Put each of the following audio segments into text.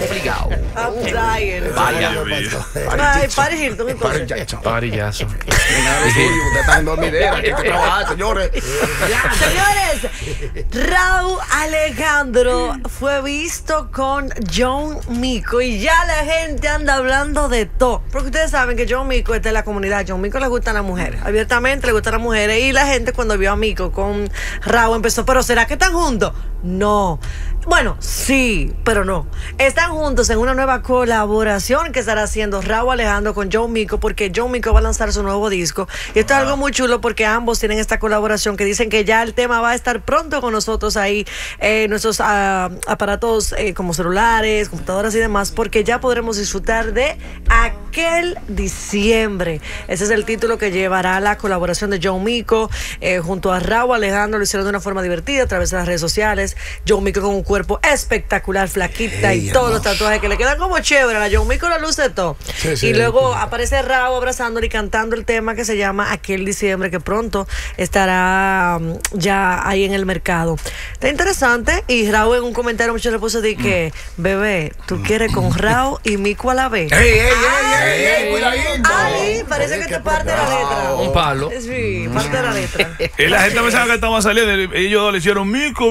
obligado. I'm dying. Vaya. Ay, Paris Hilton, entonces. Parillazo. Usted está en dormidera, hay que trabajar, señores. Señores, Rauw Alejandro fue visto con John Mico y ya la gente anda hablando de todo. Porque ustedes saben que John Mico es de la comunidad. John Mico le gustan las mujeres. Abiertamente le gustan las mujeres. Y la gente cuando vio a Mico con Rauw empezó, ¿pero será que están juntos? No. Bueno, sí, pero no. Están juntos en una nueva colaboración que estará haciendo Rauw Alejandro con John Mico, porque John Mico va a lanzar su nuevo disco. Y esto es algo muy chulo porque ambos tienen esta colaboración que dicen que ya el tema va a estar pronto con nosotros ahí, nuestros aparatos como celulares, computadoras y demás, porque ya podremos disfrutar de Aquel Diciembre. Ese es el título que llevará la colaboración de John Mico junto a Rauw Alejandro. Lo hicieron de una forma divertida a través de las redes sociales. John Mico con un cuerpo espectacular, flaquita y todos los tatuajes que le quedan como chévere. La John Mico la luce todo. Sí, y luego aparece Rauw abrazándole y cantando el tema que se llama Aquel Diciembre, que pronto estará ya ahí en el mercado. Está interesante. Y Rauw en un comentario mucho le puso de que, bebé, tú quieres con Rauw y Mico a la vez. ¡Ey, cuidadito! Ay, parece que te parte la letra. Un palo. Sí, parte de la letra. Y la gente pensaba que estaba saliendo y ellos dos le hicieron Mico.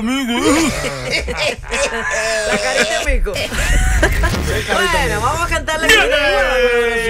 La carita de Mico. Bueno, vamos a cantarle.